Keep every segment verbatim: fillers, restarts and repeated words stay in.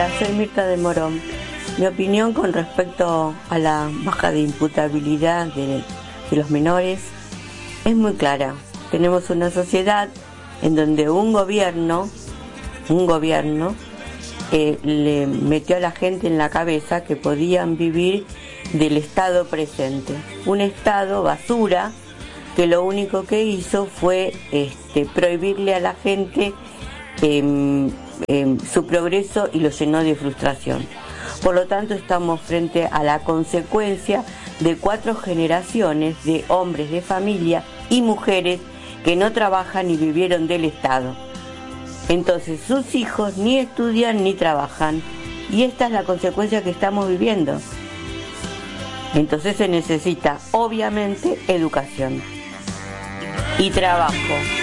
Soy Mirta de Morón. Mi opinión con respecto a la baja de imputabilidad de, de los menores es muy clara. Tenemos una sociedad en donde un gobierno, un gobierno eh, le metió a la gente en la cabeza que podían vivir del Estado presente. Un Estado basura que lo único que hizo fue este, prohibirle a la gente eh, eh, su progreso y lo llenó de frustración. Por lo tanto, estamos frente a la consecuencia de cuatro generaciones de hombres de familia y mujeres que no trabajan ni vivieron del Estado. Entonces, sus hijos ni estudian ni trabajan. Y esta es la consecuencia que estamos viviendo. Entonces se necesita, obviamente, educación y trabajo.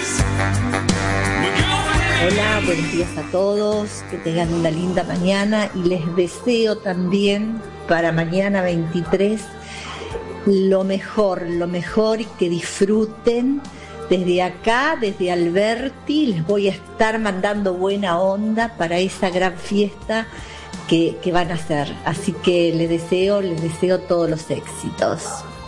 Hola, buenos días a todos, que tengan una linda mañana y les deseo también para mañana veintitrés lo mejor, lo mejor y que disfruten. Desde acá, desde Alberti, les voy a estar mandando buena onda para esa gran fiesta que, que van a hacer. Así que les deseo, les deseo todos los éxitos.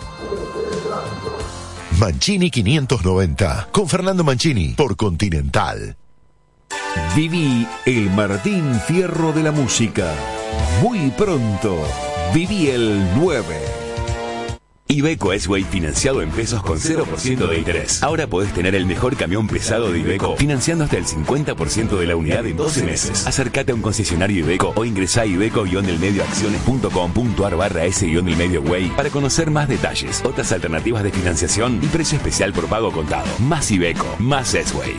Mancini quinientos noventa, con Fernando Mancini, por Continental. Viví el Martín Fierro de la música. Muy pronto, viví el nueve. Iveco S-Way financiado en pesos con cero por ciento de interés. Ahora podés tener el mejor camión pesado de Iveco financiando hasta el cincuenta por ciento de la unidad en doce meses. Acércate a un concesionario Iveco o ingresá a iveco-delmedioacciones.com.ar barra S-delmedio-way para conocer más detalles, otras alternativas de financiación y precio especial por pago contado. Más Iveco, más S-Way.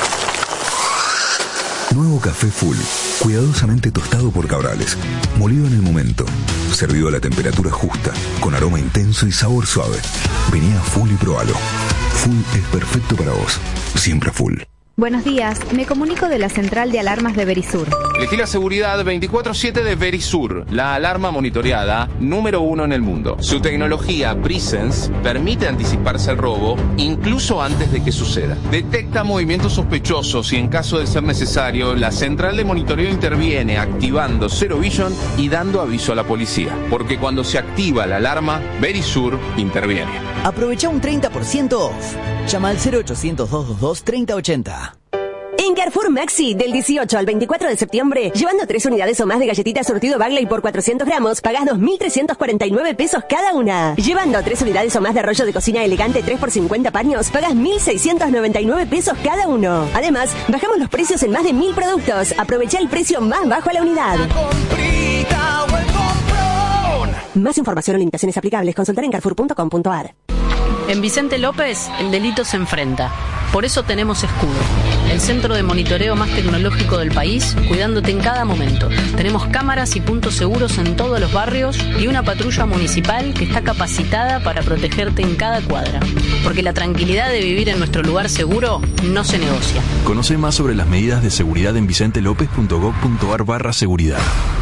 Nuevo café Full, cuidadosamente tostado por Cabrales, molido en el momento, servido a la temperatura justa, con aroma intenso y sabor suave. Vení a Full y probalo. Full es perfecto para vos, siempre Full. Buenos días, me comunico de la central de alarmas de Verisur. Elegí la seguridad veinticuatro siete de Verisur, la alarma monitoreada número uno en el mundo. Su tecnología Presence permite anticiparse al robo incluso antes de que suceda. Detecta movimientos sospechosos y en caso de ser necesario, la central de monitoreo interviene activando Zero Vision y dando aviso a la policía. Porque cuando se activa la alarma, Verisur interviene. Aprovecha un treinta por ciento off. Llama al cero ochocientos, doscientos veintidós, treinta ochenta. En Carrefour Maxi, del dieciocho al veinticuatro de septiembre, llevando tres unidades o más de galletitas surtido Bagley por cuatrocientos gramos, pagás dos mil trescientos cuarenta y nueve pesos cada una. Llevando tres unidades o más de rollo de cocina elegante tres por cincuenta paños, pagás mil seiscientos noventa y nueve pesos cada uno. Además, bajamos los precios en más de mil productos. Aprovecha el precio más bajo a la unidad. Más información o limitaciones aplicables, consultar en carrefour punto com punto a r. En Vicente López, el delito se enfrenta. Por eso tenemos Escudo, el centro de monitoreo más tecnológico del país, cuidándote en cada momento. Tenemos cámaras y puntos seguros en todos los barrios y una patrulla municipal que está capacitada para protegerte en cada cuadra. Porque la tranquilidad de vivir en nuestro lugar seguro no se negocia. Conoce más sobre las medidas de seguridad en vicentelopez punto gov punto a r barra seguridad.